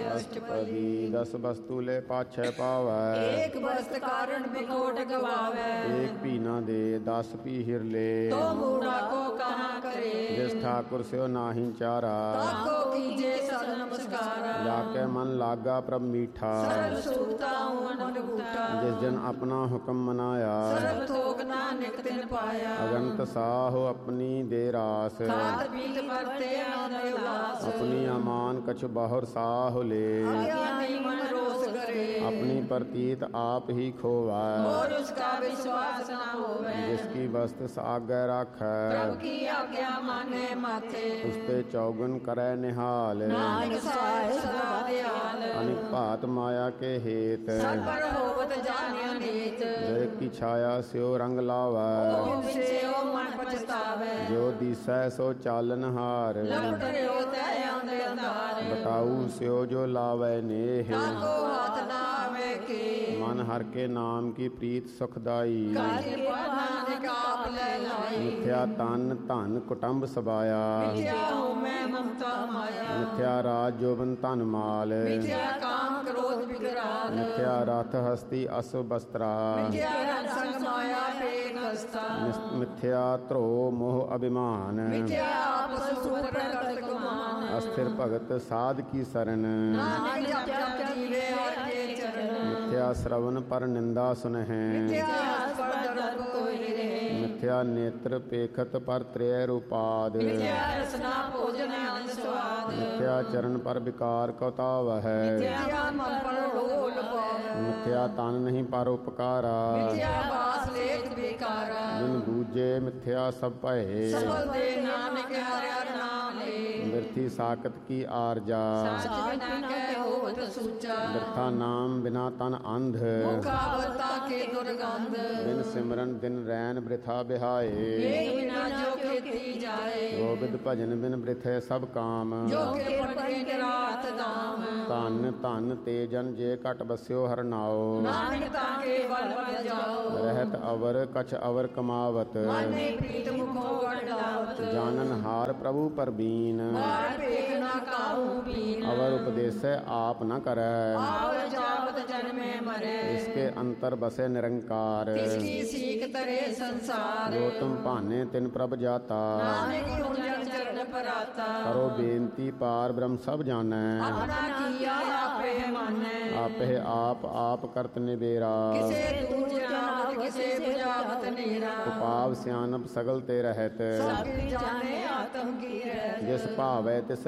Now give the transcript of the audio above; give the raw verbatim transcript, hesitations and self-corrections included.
अष्टपदी। दस वस्तु ले पाछे पावै, एक वस्त कारण बिकोट गवावे। एक भी न दे दस भी हिर ले, तो मूढ़ा को कहाँ करे। जिस ठाकुर स्यो नाही चारा, ताको कीजे सर नमस्कारा। जाके मन लागा प्रभ मीठा, सरल सूता मन बूटा। जिस जन अपना हुक्म मनाया, सरल थोक नानक तिन पाया। अगंत साहो अपनी दे रास, खात पीत परते आनंद उल्लास। अपनी अमान कछु बाहुर साहो ले, आज्ञा नहीं मन रोस करे। अपनी प्रतीत आप ही खोवा, और उसका विश्वास न होवे। जिसकी वस्त सागे राखै, प्रभु की आज्ञा माने माथे। उसते चौगुन करे निहाल, नानक सहाय सदा दयाल। अनेक भात माया के हेत, सब पर होवत जाने अनीत। जय की छाया स्यो रंग लावै, जिनसे ओ मन पछतावे। जो दिसै सो चालन हार, लपट रहो तय आंधे अंधार। बताऊ स्यो जो लावै नेह, ताको हाथ ना आवे के। मन हर के नाम की प्रीत सुखदाई, काहे नानक आप ले लाई। मिथ्या तन धन कुटुंब सबाया, मिथ्या हूँ मैं ममता माया। मिथ्या राज जोबन धन माल, मिथ्या काम क्रोध विकराल। मिथ्या रथ हस्ती अश्व वस्त्रा, मिथ्या रंग संग माया पेट हस्ता। मिथ्या ध्रो मोह अभिमान, मिथ्या आपस ऊपर प्रकट गुमान। अस्थिर भगत साध की शरण, नानक जप जप जीवे हर के चरण। मिथ्या श्रवण पर निंदा सुनहि, मिथ्या हस पर दर्द कोई रहे। मिथ्या नेत्र पेखत पर त्रय रूपाद, मिथ्या रसना भोजन अन्न स्वाद। मिथ्या चरण पर विकार कौतावह, मिथ्या मन पर ढोल पाव। मिथ्या तन नहीं पर उपकारा, मिथ्या बास लेत बेकारा। जिन बूझे मिथ्या सब भये, सबल दे नानक हर हर नाम ले। बिरथी साकत की आरजा, सच बिना कह होवत सूचा। बिरथा नाम बिना तन अंध, मुखावता के दुर्गंध। बिन सिमरन दिन रैन वृथा बिहाए, एक बिना जो खेती जाए। गोविंद भजन बिन वृथे सब काम, जो के पटे रात दाम। धन धन ते जन जे घट बस्यो हर नाओ, नानक ताके बल बल जाओ। रहत अवर कछ अवर कमावत, माने प्रीत मुखो गढ़ावत। जानन हार प्रभु परबीन, बार पेख ना काहू बीन। अवर उपदेशे आप न करੈ, आवर जावत जन्मे मरे। इसके अंतर बसे निरंकार, किसकी सीख तरे संसार। जो तुम भाने तिन प्रभ जाता, नानक कुंजन चरण पर आता। करो बेनती पार ब्रह्म सब जानੈ, अपना किया आपे माने। आपे आप आप करत निबेरा, किसे दूर जावत किसे बुझावत नेरा। उपाव सियानप सगल ते रहत, सब जाने आत्म की रहत। जिस भावै तिस